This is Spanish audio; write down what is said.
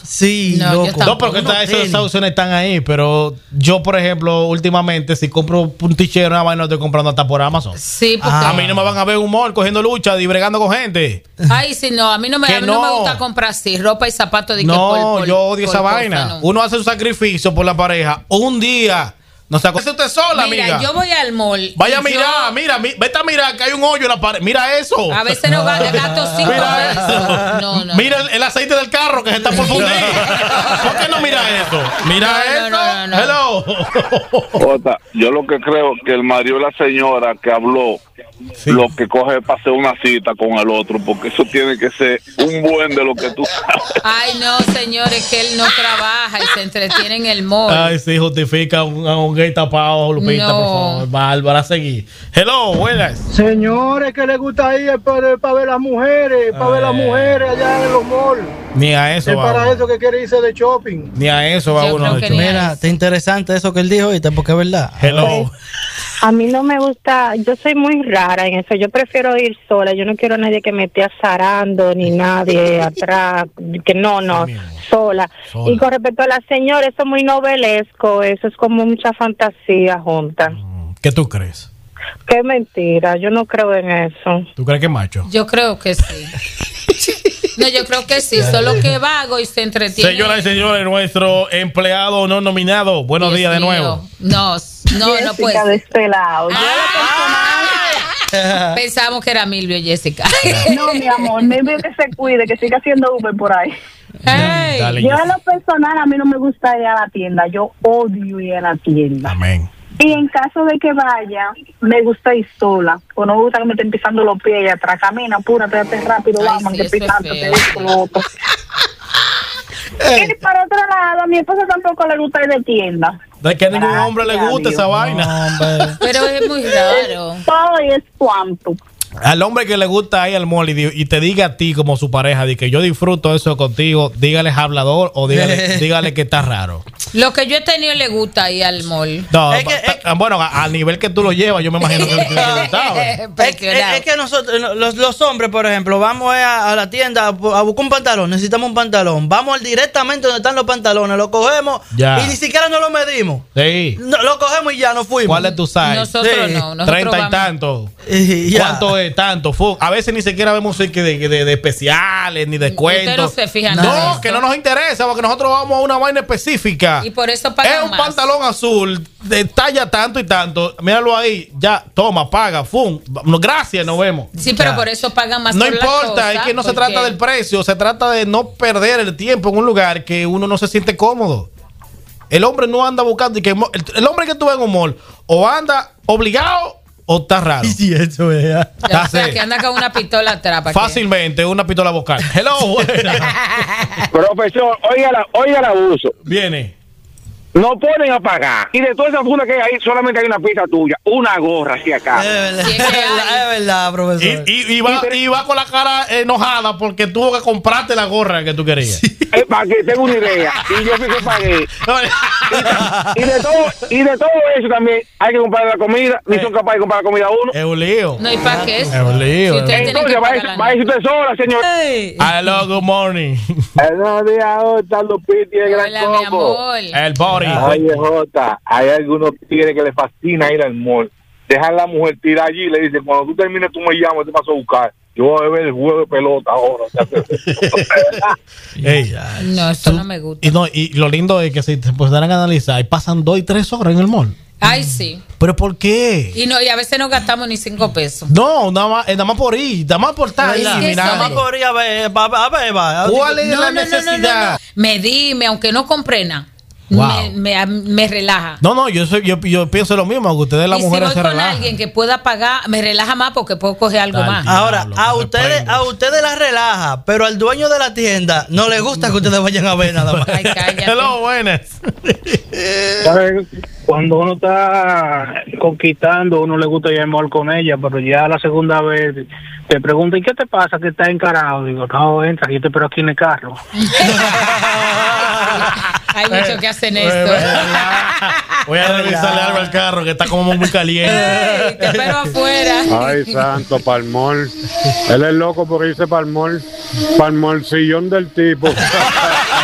Sí, no, loco. No, porque esas opciones están ahí. Pero yo, por ejemplo, últimamente, si compro un t-shirt, una vaina, lo estoy comprando hasta por Amazon. Sí, porque A mí no me van a ver humor cogiendo lucha y bregando con gente. ay, sí, no, a mí no me gusta comprar así ropa y zapatos de No, por yo odio esa cosa, vaina. no. Uno hace un sacrificio por la pareja. Un día. No se acuerda usted sola, Mira, amiga. yo voy al mall. Vaya a y mirar, mira, vete a mirar que hay un hoyo en la pared. Mira eso. A veces no gasto 5 Mira pesos. eso. No. Mira el aceite del carro que se está por fundir. ¿Por qué no mira eso? Mira eso. No. Hello. Jota, yo lo que creo que el marido de la señora que habló, lo que coge para hacer una cita con el otro, porque eso tiene que ser un buen de lo que tú sabes. Ay, no, señores, que él no trabaja y se entretiene en el mall. Ay, sí, justifica a un gay tapado, Lupita, No. por favor. Bárbara, a seguir. Hello, buenas. Señores, que les gusta ir para ver las mujeres, para ver las mujeres allá en los malls. Ni a eso Es va para uno. eso que quiere irse de shopping. Ni a eso va Yo uno. creo de que hecho. ni a Mira, está interesante eso que él dijo ahorita, porque es verdad. Hello. A mí no me gusta, yo soy muy rara en eso, yo prefiero ir sola, yo no quiero a nadie que me esté azarando ni nadie atrás, que no, sola. Y con respecto a la señora, eso es muy novelesco, eso es como mucha fantasía junta. ¿Qué tú crees? Qué mentira, yo no creo en eso. ¿Tú crees que es macho? Yo creo que sí. No, yo creo que sí, solo que vago y se entretiene. Señoras y señores, nuestro empleado no nominado. Buenos Dios días de mío. nuevo. No puede. de este lado. Pensamos que era Milvio y Jessica. No, mi amor, me que se cuide, que siga haciendo Uber por ahí. Hey. Dale, Yo Jessica. en lo personal, a mí no me gusta ir a la tienda, yo odio ir a la tienda. Amén. Y en caso de que vaya, me gusta ir sola. O no me gusta que me estén pisando los pies y atrás. Camina, apúrate, rápido, Ay, vamos, sí, que eso es pisándote, feo. esto, lo otro. Y por otro lado, a mi esposa tampoco le gusta ir de tienda. De que a ningún hombre le gusta Dios. esa vaina. No, hombre. Pero es muy raro. Todo y es cuanto. Al hombre que le gusta ir al mall y te diga a ti como su pareja de que yo disfruto eso contigo, dígale hablador o dígale que está raro. Lo que yo he tenido le gusta ir al mall. No, Es que- bueno, a nivel que tú lo llevas, yo me imagino que le gustaba. Es que nosotros, los hombres, por ejemplo, vamos a la tienda a buscar un pantalón, necesitamos un pantalón, vamos directamente donde están los pantalones, lo cogemos Ya. y ni siquiera nos lo medimos. Sí. No, lo cogemos y ya nos fuimos. ¿Cuál es tu size? Nosotros Sí. no. Nosotros 30 y vamos. tanto. Y ya. ¿Cuánto es tanto? A veces ni siquiera vemos de especiales ni descuentos. Usted no se fija en No, nada de eso. que no nos interesa porque nosotros vamos a una vaina específica. Y por eso pagan Es un más. pantalón azul de talla tanto y tanto. Míralo ahí. Ya, toma, paga, fum. No, gracias, nos vemos. Sí, pero Ya. por eso pagan más No por la importa, cosa, es que no se porque- trata del precio, se trata de no perder el tiempo en un lugar que uno no se siente cómodo. El hombre no anda buscando y que el hombre que tú ves en un mall o anda obligado o está raro. Sí, eso es. O sea, que anda con una pistola atrás. ¿para qué? Fácilmente, una pistola vocal. Hello, buena. Profesor, oiga el abuso. Viene. No ponen a pagar. Y de toda esa funda que hay ahí, solamente hay una pizza tuya. Una gorra así acá. Es verdad, Sí, es que hay. es verdad, profesor. Y va con la cara enojada porque tuvo que comprarte la gorra que tú querías. Para que tenga una idea. Y yo fui que pagué. Y de todo eso también hay que comprar la comida. Ni son capaces de comprar la comida a uno. Es un lío. No, ¿y para qué eso? Es un lío. Si usted tiene Entonces, que pagar la va a ir usted sola, señor. Hello, good morning. Buenos días, Jota, Lupiti, el gran Hola, mi combo. amor. El body. Oye, Jota, hay algunos tigres que les fascina ir al mall. Dejan a la mujer tirar allí y le dicen, cuando tú termines, tú me llamas, te paso a buscar. Yo voy a ver el juego de pelota ahora. Ey, No, esto no me gusta. y lo lindo es que si te pusieran a analizar, y pasan 2 y 3 horas en el mall. Ay, sí. ¿Pero por qué? Y a veces no gastamos ni 5 pesos. No, nada más por ir, nada más por estar ahí. Es que mirando. eso- Nada más por ir a ver, va. ¿Cuál es la necesidad? Me dime, aunque no compré nada. Wow. Me relaja. No, yo pienso lo mismo, que ustedes las Y si mujeres voy se con relajan. alguien que pueda pagar, me relaja más porque puedo coger algo Tal más. día. Ahora, Diablo, a que ustedes, depende. a ustedes la relaja, pero al dueño de la tienda no le gusta que ustedes vayan a ver nada más. Ay, cállate. Hello, buenas. ¿Sabes? Cuando uno está conquistando, uno le gusta ir al mall con ella, pero ya la segunda vez te preguntan, ¿y qué te pasa? Que estás encarado. Digo, no, entra, que yo te espero aquí en el carro. Hay muchos que hacen esto. Voy a revisarle algo al carro que está como muy caliente. Ey, te espero afuera. Ay, santo, palmol. Él es loco por irse palmol. Palmolcillón del tipo.